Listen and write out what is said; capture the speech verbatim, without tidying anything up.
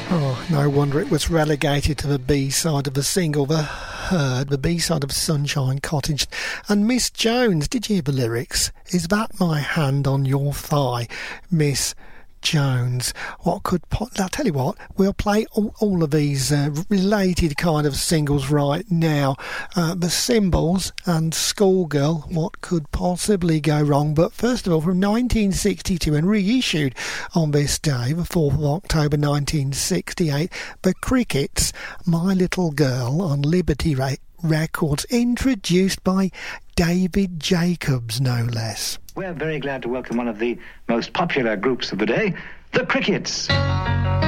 Oh, no wonder it was relegated to the B-side of the single, The Herd, the B-side of Sunshine Cottage. And Miss Jones, did you hear the lyrics? Is that my hand on your thigh, Miss Jones? What could... Po- I'll tell you what, we'll play all, all of these uh, related kind of singles right now. Uh, the Symbols and Schoolgirl, what could possibly go wrong? But first of all, from nineteen sixty-two and reissued on this day, the fourth of October nineteen sixty-eight, the Crickets, My Little Girl on Liberty Ra- Records, introduced by David Jacobs, no less. We're very glad to welcome one of the most popular groups of the day, the Crickets.